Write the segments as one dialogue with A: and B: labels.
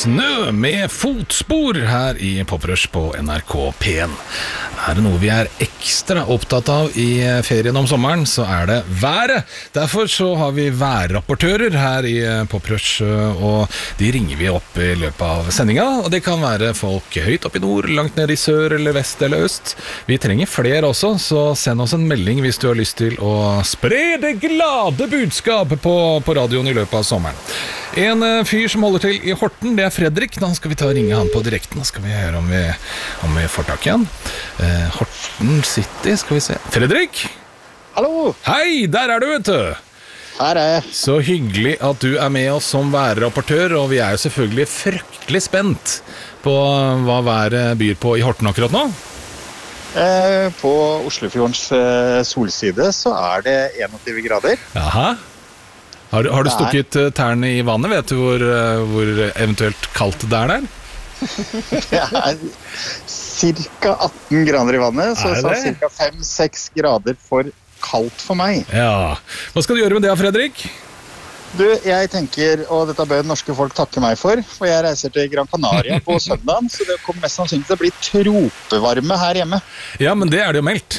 A: Snø med fotspor her i Poprush på NRK P1. Er det noe vi er ekstra opptatt av i ferien om sommeren, så er det været. Derfor så har vi værrapportører her i Poprush, og de ringer vi opp i løpet av sendinga. Og det kan være folk høyt opp i nord, langt ned i sør eller vest eller øst. Vi trenger flere også, så send oss en melding hvis du har lyst til å spre det glade budskap på radioen i løpet av sommeren. En fyr som holder til i Horten, det er Fredrik. Da skal vi ta og ringe han på direkten. Da skal vi høre om vi får tak i han. Horten City, skal vi se. Fredrik?
B: Hallo!
A: Hei, der er du, vet du.
B: Her er jeg.
A: Så hyggelig at du er med oss som værrapportør, og vi er jo selvfølgelig fryktelig spent på hva været byr på i Horten akkurat nå.
B: På Oslofjordens solside så er det 21 grader.
A: Jaha. Har du stukket tærne i vannet? Vet du hvor eventuelt kaldt det er der?
B: Det er cirka 18 grader i vannet, så cirka 5-6 grader for kaldt for meg.
A: Ja. Hva skal du gjøre med det, Fredrik?
B: Du, jeg tenker, og dette bør norske folk takke meg for jeg reiser til Gran Canaria på søndagen, så det kommer mest sannsynlig til å bli tropevarme her hjemme.
A: Ja, men det er det jo meldt.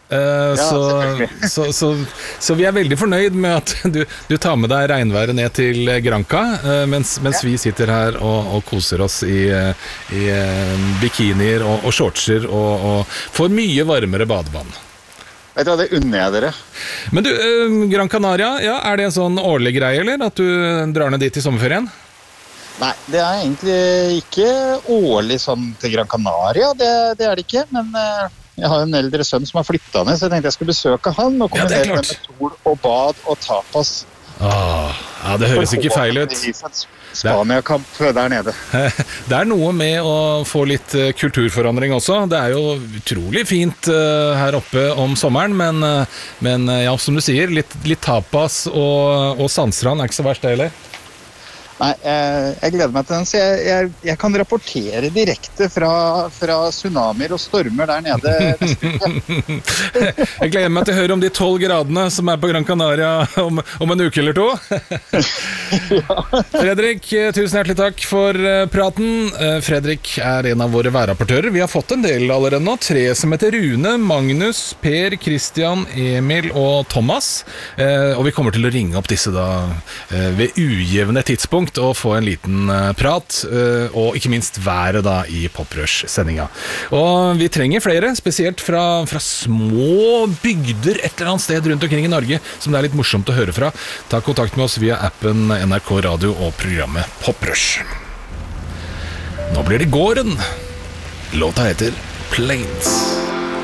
A: Så vi er veldig fornøyd med at du tar med deg regnværet ned til Granca, mens vi sitter her og koser oss i bikinier og shortser og får mye varmere badevann.
B: Vet du hva, det unner jeg dere.
A: Men du, Gran Canaria, ja, er det en sånn årlig greie, eller? At du drar ned dit i sommerferien?
B: Nei, det er egentlig ikke årlig sånn til Gran Canaria, det er det ikke, men jeg har en eldre sønn som har flyttet ned, så jeg tenkte jeg skulle besøke han og kombinere med sol og bad og tapas.
A: Ja, det høres ikke feil ut.
B: Spania-kamp der nede.
A: Det er noe med å få litt kulturforandring også. Det er jo utrolig fint her oppe om sommeren, men ja, som du sier, litt tapas og sandstrand er ikke så verst det heller.
B: Nei, jeg gleder meg til den, så jeg kan rapportere direkte fra tsunamier og stormer der nede neste uke.
A: Jeg gleder meg til å høre om de 12 gradene som er på Gran Canaria om en uke eller to. Fredrik, tusen hjertelig takk for praten. Fredrik er en av våre værrapportører. Vi har fått en del allerede nå. 3 som heter Rune, Magnus, Per, Christian, Emil og Thomas. Og vi kommer til å ringe opp disse da ved ujevne tidspunkt og få en liten prat, og ikke minst været da i Poprush-sendinga. Og vi trenger flere, spesielt fra små bygder et eller annet sted rundt omkring i Norge, som det er litt morsomt å høre fra. Ta kontakt med oss via appen NRK Radio og programmet Poprush. Nå blir det gården. Låta heter Plains.